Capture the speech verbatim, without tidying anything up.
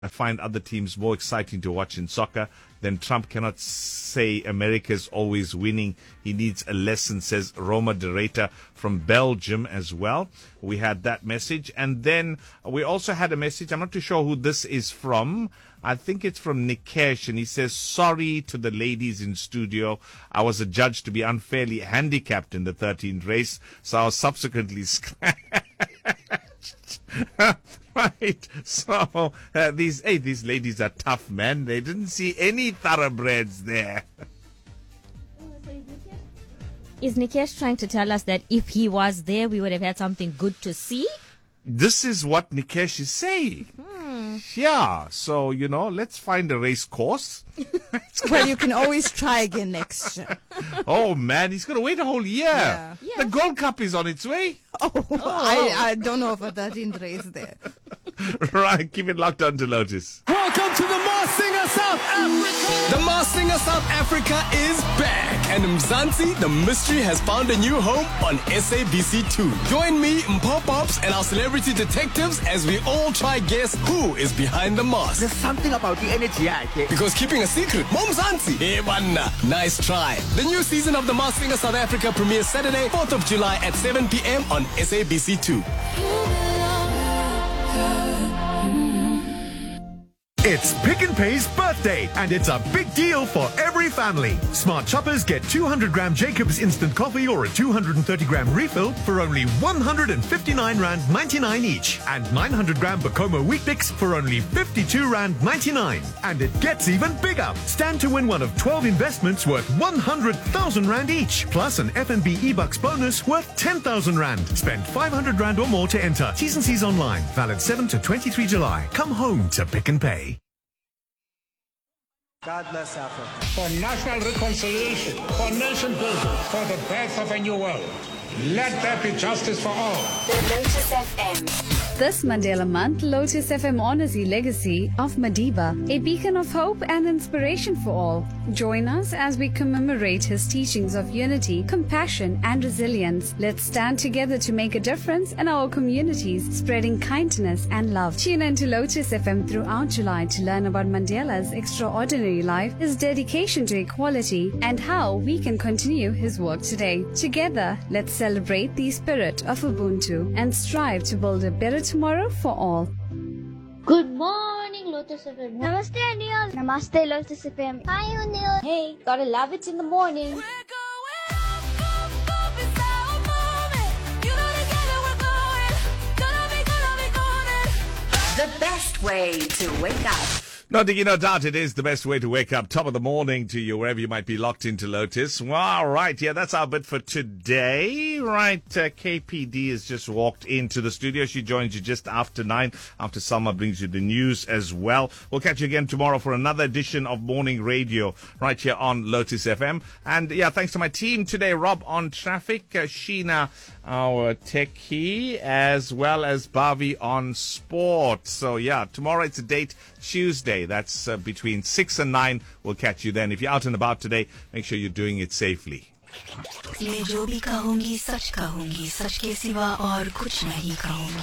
I find other teams more exciting to watch in soccer. Then Trump cannot say America's always winning. He needs a lesson, says Roma de Reta from Belgium as well. We had that message. And then we also had a message. I'm not too sure who this is from. I think it's from Nikesh, and he says, sorry to the ladies in studio. I was adjudged to be unfairly handicapped in the thirteenth race, so I was subsequently scratched. Right. So uh, these hey, these ladies are tough, man. They didn't see any thoroughbreds there. Is Nikesh trying to tell us that if he was there, we would have had something good to see? This is what Nikesh is saying. Hmm. Yeah. So, you know, let's find a race course. Well, you can always try again next year. Oh, man, he's going to wait a whole year. Yeah. The Gold Cup is on its way. Oh, oh. I, I don't know if a thirteenth race there. Right, keep it locked on to Lotus. Welcome to the Masked Singer South Africa. The Masked Singer South Africa is back, and Mzansi, the mystery, has found a new home on S A B C two. Join me, Mpho Pops, and our celebrity detectives as we all try guess who is behind the mask. There's something about the energy, okay? Because keeping a secret, Mzansi. Hey, manna. Nice try. The new season of the Masked Singer South Africa premieres Saturday, fourth of July at seven p.m. on S A B C two. It's Pick n Pay's birthday, and it's a big deal for every family. Smart shoppers get two hundred gram Jacobs instant coffee or a two hundred thirty gram refill for only one hundred fifty-nine rand ninety-nine each, and nine hundred gram Bacomo Weet-Bix for only fifty-two rand ninety-nine. And it gets even bigger. Stand to win one of twelve investments worth one hundred thousand rand each, plus an F N B e-bucks bonus worth ten thousand rand. Spend five hundred rand or more to enter. T's and C's online. Valid seven to twenty-three July. Come home to Pick n Pay. God bless Africa. For national reconciliation, for nation building, for the birth of a new world. Let there be justice for all. The Lotus F M. This Mandela Month, Lotus F M honors the legacy of Madiba, a beacon of hope and inspiration for all. Join us as we commemorate his teachings of unity, compassion, and resilience. Let's stand together to make a difference in our communities, spreading kindness and love. Tune in to Lotus F M throughout July to learn about Mandela's extraordinary life, his dedication to equality, and how we can continue his work today. Together, let's celebrate the spirit of Ubuntu and strive to build a better tomorrow for all. Good morning, Lotus F M. Namaste, Anil. Namaste, Lotus F M. Hi, Anil. Hey, gotta love it in the morning. The best way to wake up. No, Diggy, no doubt it is the best way to wake up. Top of the morning to you, wherever you might be locked into Lotus. Well, all right, yeah, that's our bit for today. Right, uh, K P D has just walked into the studio. She joins you just after nine, after Salma brings you the news as well. We'll catch you again tomorrow for another edition of Morning Radio right here on Lotus F M. And, yeah, thanks to my team today, Rob on traffic, uh, Sheena, our techie, as well as Bobby on sport. So, yeah, tomorrow it's a date, Tuesday. That's uh, between six and nine. We'll catch you then. If you're out and about today, make sure you're doing it safely. मैं जो भी कहूँगी सच कहूँगी, सच के सिवा और कुछ नहीं कहूँगी.